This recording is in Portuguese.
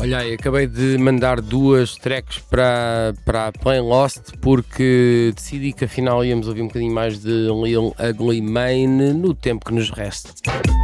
Olha aí, acabei de mandar 2 tracks para a Plain Lost porque decidi que afinal íamos ouvir um bocadinho mais de Lil Ugly Mane no tempo que nos resta.